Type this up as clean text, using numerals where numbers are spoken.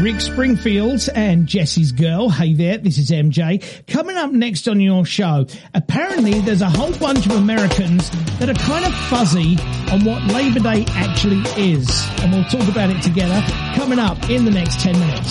Rick Springfield and Jesse's Girl. Hey there, this is MJ. Coming up next on your show, apparently there's a whole bunch of Americans that are kind of fuzzy on what Labor Day actually is. And we'll talk about it together coming up in the next 10 minutes.